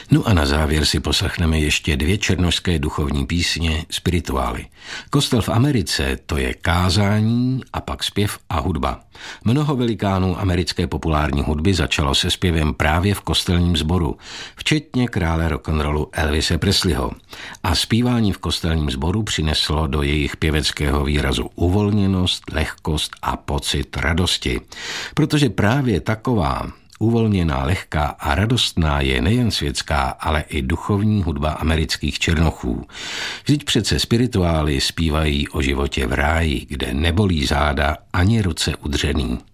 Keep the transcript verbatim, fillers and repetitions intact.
No a na závěr si poslechneme ještě dvě černošské duchovní písně spirituály. Kostel v Americe, to je kázání a pak zpěv a hudba. Mnoho velikánů americké populární hudby začalo se zpěvem právě v kostelním sboru, včetně krále rock'n'rollu Elvise Presleyho. A zpívání v kostelním sboru přineslo do jejich pěveckého výrazu uvolněnost, lehkost a pocit radosti. Protože právě taková uvolněná, lehká a radostná je nejen světská, ale i duchovní hudba amerických černochů. Vždyť přece spirituály zpívají o životě v ráji, kde nebolí záda ani ruce udřený.